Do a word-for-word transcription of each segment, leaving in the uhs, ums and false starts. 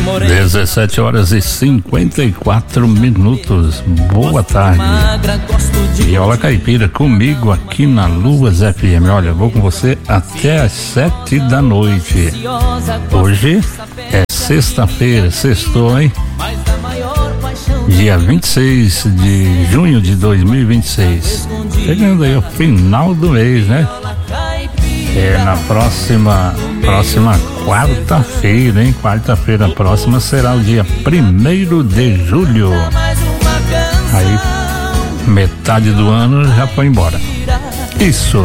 dezessete horas e cinquenta e quatro minutos. Boa tarde. Viola Caipira comigo aqui na Luas F M. Olha, vou com você até às sete da noite. Hoje é sexta-feira, sextou, hein? Dia vinte e seis de junho de dois mil e vinte e seis. Chegando aí o final do mês, né? É na próxima, próxima quarta-feira, hein? Quarta-feira próxima será o dia primeiro de julho. Aí, metade do ano já foi embora. Isso.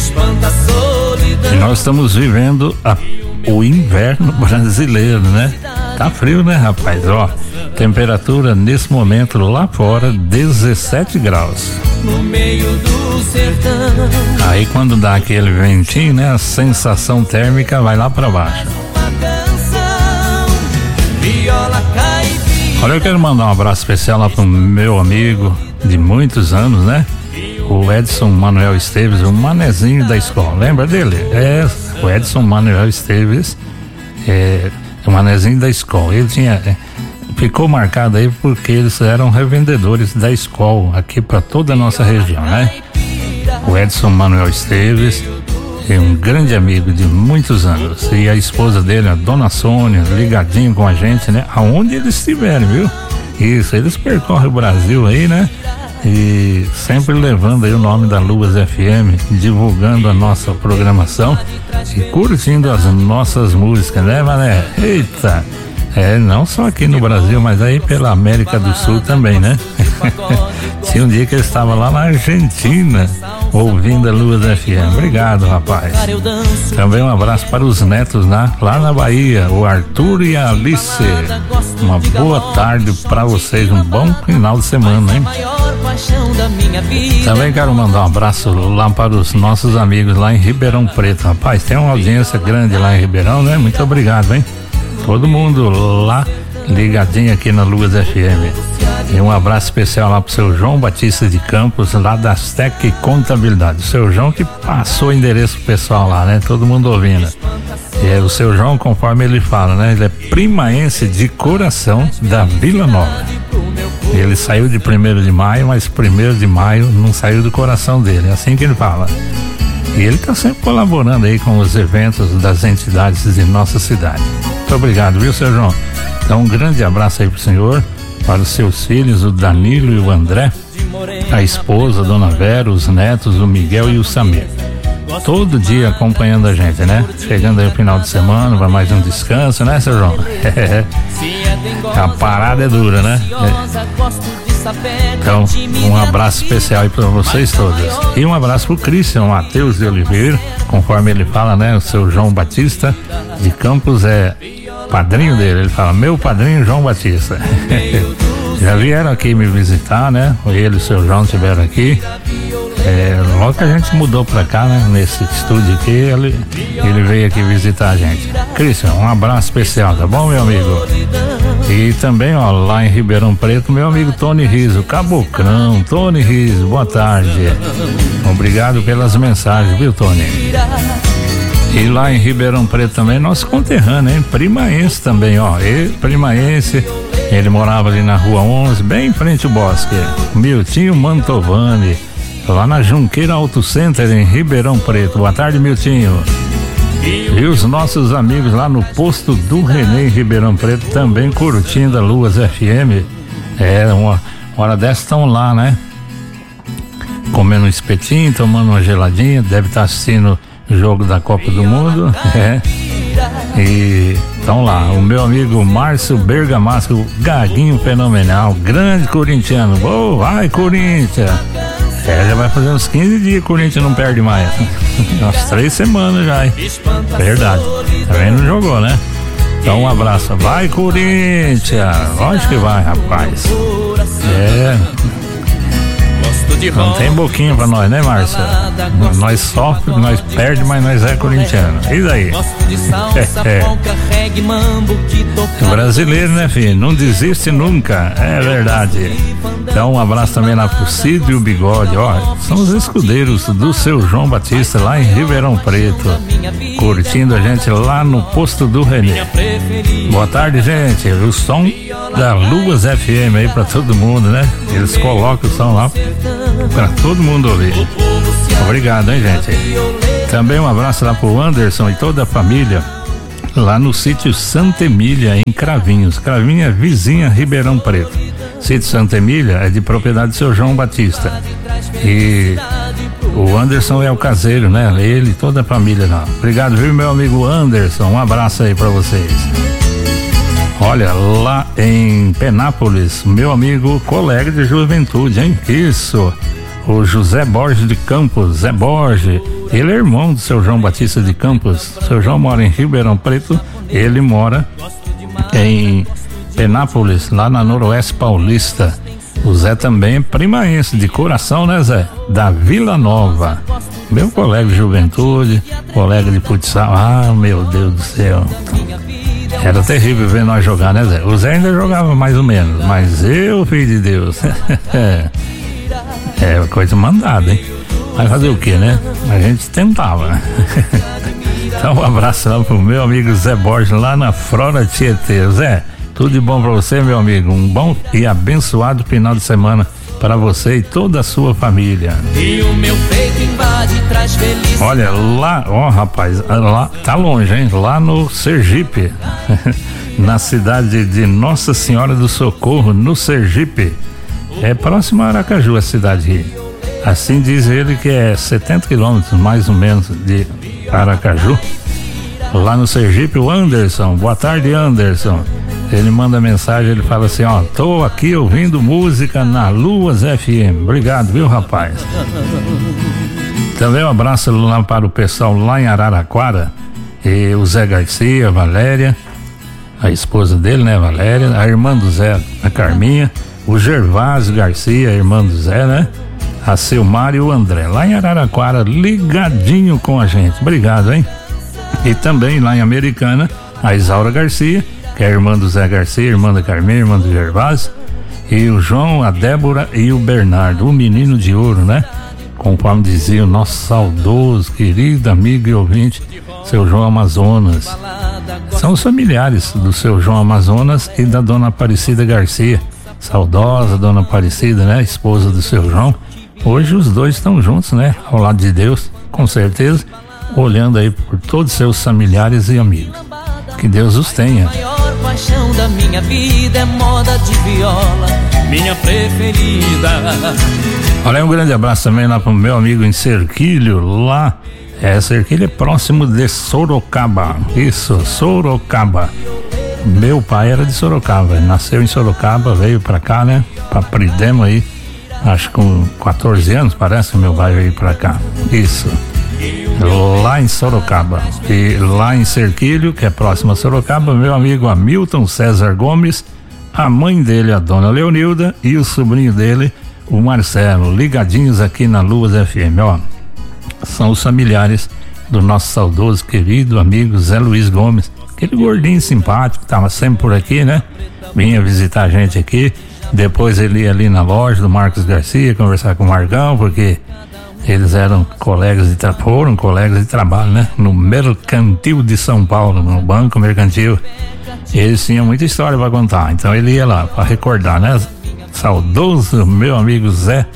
E nós estamos vivendo a, o inverno brasileiro, né? Tá frio, né, rapaz? Ó, temperatura nesse momento lá fora, dezessete graus. No meio do sertão. Aí quando dá aquele ventinho, né, a sensação térmica vai lá pra baixo. Olha, eu quero mandar um abraço especial lá pro meu amigo de muitos anos, né? O Edson Manuel Esteves, o manezinho da escola. Lembra dele? É, o Edson Manuel Esteves, é, o manezinho da escola. Ele tinha... É, ficou marcado aí porque eles eram revendedores da escola aqui para toda a nossa região, né? O Edson Manuel Esteves é um grande amigo de muitos anos, e a esposa dele, a Dona Sônia, ligadinho com a gente, né? Aonde eles estiverem, viu? Isso, eles percorrem o Brasil aí, né? E sempre levando aí o nome da Luas F M, divulgando a nossa programação e curtindo as nossas músicas, né, mané? Eita! É, não só aqui no Brasil, mas aí pela América do Sul também, né? Tinha um dia que eu estava lá na Argentina, ouvindo a Luas F M. Obrigado, rapaz. Também um abraço para os netos lá, lá na Bahia, o Arthur e a Alice. Uma boa tarde para vocês, um bom final de semana, hein? Também quero mandar um abraço lá para os nossos amigos lá em Ribeirão Preto. Rapaz, tem uma audiência grande lá em Ribeirão, né? Muito obrigado, hein? Todo mundo lá ligadinho aqui na Luas F M. E um abraço especial lá pro seu João Batista de Campos, lá da Astec Contabilidade. O seu João que passou o endereço pro pessoal lá, né? Todo mundo ouvindo. É, o seu João, conforme ele fala, né? Ele é primaense de coração da Vila Nova. Ele saiu de primeiro de maio, mas primeiro de maio não saiu do coração dele. É assim que ele fala. E ele tá sempre colaborando aí com os eventos das entidades de nossa cidade. Muito obrigado, viu, seu João? Então, um grande abraço aí pro senhor, para os seus filhos, o Danilo e o André, a esposa, a dona Vera, os netos, o Miguel e o Samir. Todo dia acompanhando a gente, né? Chegando aí o final de semana, vai mais um descanso, né, seu João? A parada é dura, né? Então, um abraço especial aí para vocês todos. E um abraço pro Christian Matheus de Oliveira, conforme ele fala, né? O seu João Batista de Campos é padrinho dele. Ele fala, meu padrinho João Batista. Já vieram aqui me visitar, né? Ele e o seu João estiveram aqui. É, logo que a gente mudou pra cá, né? Nesse estúdio aqui, ele, ele veio aqui visitar a gente. Christian, um abraço especial, tá bom, meu amigo? E também, ó, lá em Ribeirão Preto, meu amigo Tony Riso, Cabocrão. Tony Riso, boa tarde. Obrigado pelas mensagens, viu, Tony? E lá em Ribeirão Preto também, nosso conterrâneo, hein? Primaense também, ó. Ele, primaense, ele morava ali na Rua onze, bem em frente ao bosque. Miltinho Mantovani, lá na Junqueira Auto Center, em Ribeirão Preto. Boa tarde, Miltinho. E os nossos amigos lá no posto do Renê, em Ribeirão Preto, também curtindo a Luas F M. É, uma hora dessa estão lá, né? Comendo um espetinho, tomando uma geladinha, deve estar assistindo o jogo da Copa do Mundo. É. E estão lá, o meu amigo Márcio Bergamasco, o Gaguinho Fenomenal, grande corintiano. Oh, vai, Corinthians! É, já vai fazer uns quinze dias que o Corinthians não perde mais. Umas três semanas já, hein? Verdade. Também não jogou, né? Então um abraço. Vai, Corinthians! Lógico que vai, rapaz. É. Não tem boquinha pra nós, né, Márcia? Nós sofre, nós perde, mas nós é corintiano. E daí? É, é. Brasileiro, né, filho? Não desiste nunca. É verdade. Então um abraço também lá pro Cid e o Bigode, ó, são os escudeiros do seu João Batista lá em Ribeirão Preto, curtindo a gente lá no posto do Renê. Boa tarde, gente, o som da Luas F M aí pra todo mundo, né? Eles colocam o som lá pra todo mundo ouvir. Obrigado, hein, gente. Também um abraço lá pro Anderson e toda a família lá no sítio Santa Emília, em Cravinhos. Cravinho é vizinha Ribeirão Preto. Sítio Santa Emília é de propriedade do seu João Batista. E o Anderson é o caseiro, né? Ele e toda a família lá. Obrigado, viu, meu amigo Anderson? Um abraço aí pra vocês. Olha, lá em Penápolis, meu amigo, colega de juventude, hein? Isso, o José Borges de Campos, Zé Borges. Ele é irmão do seu João Batista de Campos. O seu João mora em Ribeirão Preto, ele mora em Penápolis, lá na Noroeste Paulista. O Zé também é primaense de coração, né, Zé? Da Vila Nova. Meu colega de juventude, colega de futsal. Ah, meu Deus do céu. Era terrível ver nós jogar, né, Zé? O Zé ainda jogava mais ou menos, mas eu, filho de Deus. É coisa mandada, hein? Vai fazer o que, né? A gente tentava. Então um abraço lá pro meu amigo Zé Borges lá na Frora Tietê. Zé, tudo de bom pra você, meu amigo. Um bom e abençoado final de semana para você e toda a sua família. E o meu peito invade, traz felicidade. Olha, lá, ó, rapaz, lá tá longe, hein? Lá no Sergipe, na cidade de Nossa Senhora do Socorro, no Sergipe. É próximo a Aracaju, a cidade. Assim diz ele que é setenta quilômetros mais ou menos de Aracaju. Lá no Sergipe, o Anderson. Boa tarde, Anderson. Ele manda mensagem, ele fala assim, ó, tô aqui ouvindo música na Luas F M. Obrigado, viu, rapaz? Também um abraço lá para o pessoal lá em Araraquara. E o Zé Garcia, a Valéria, a esposa dele, né, Valéria, a irmã do Zé, a Carminha, o Gervásio Garcia, a irmã do Zé, né? A Silmar e o André, lá em Araraquara, ligadinho com a gente. Obrigado, hein? E também lá em Americana, a Isaura Garcia, que é a irmã do Zé Garcia, irmã da Carmen, irmã do Gervásio, e o João, a Débora e o Bernardo, o menino de ouro, né? Conforme dizia o nosso saudoso, querido amigo e ouvinte, seu João Amazonas. São os familiares do seu João Amazonas e da dona Aparecida Garcia, saudosa dona Aparecida, né? Esposa do seu João. Hoje os dois estão juntos, né? Ao lado de Deus, com certeza, olhando aí por todos os seus familiares e amigos. Que Deus os tenha. A maior paixão da minha vida é moda de viola, minha preferida. Olha, um grande abraço também lá pro meu amigo em Cerquilho, lá. É, Cerquilho é próximo de Sorocaba. Isso, Sorocaba. Meu pai era de Sorocaba, nasceu em Sorocaba, veio pra cá, né? Pra Pridemo aí. Acho que com quatorze anos, parece que meu pai veio pra cá. Isso. Lá em Sorocaba. E lá em Cerquilho, que é próximo a Sorocaba, meu amigo Hamilton César Gomes, a mãe dele, a dona Leonilda, e o sobrinho dele, o Marcelo, ligadinhos aqui na Luas F M, ó. São os familiares do nosso saudoso, querido amigo Zé Luiz Gomes, aquele gordinho simpático, tava sempre por aqui, né? Vinha visitar a gente aqui. Depois ele ia ali na loja do Marcos Garcia conversar com o Marcão, porque eles eram colegas de trabalho, foram colegas de trabalho, né? No Mercantil de São Paulo, no Banco Mercantil. Eles tinham muita história para contar, então ele ia lá para recordar, né? Saudoso meu amigo Zé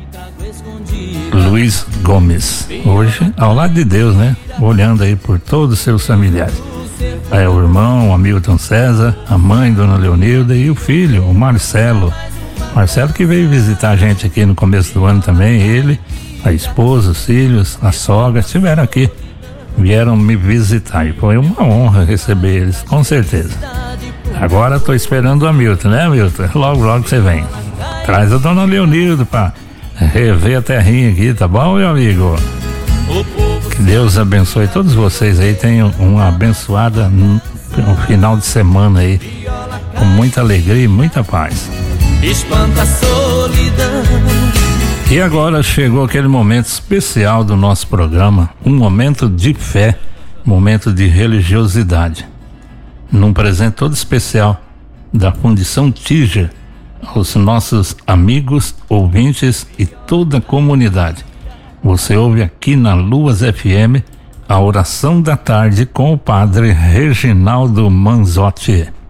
Luiz Gomes, hoje ao lado de Deus, né? Olhando aí por todos os seus familiares. É, o irmão, o Hamilton César, a mãe, dona Leonilda, e o filho, o Marcelo. Marcelo que veio visitar a gente aqui no começo do ano também, ele, a esposa, os filhos, a sogra, estiveram aqui, vieram me visitar e foi uma honra receber eles, com certeza. Agora estou esperando o Hamilton, né, Hamilton? Logo, logo você vem. Traz a dona Leonilda para rever a terrinha aqui, tá bom, meu amigo? Que Deus abençoe todos vocês aí, tenham uma abençoada um final de semana aí, com muita alegria e muita paz. Espanta a solidão. E agora chegou aquele momento especial do nosso programa, um momento de fé, momento de religiosidade. Num presente todo especial da Fundição Tiger, os nossos amigos, ouvintes e toda a comunidade. Você ouve aqui na Luas F M a oração da tarde com o padre Reginaldo Manzotti.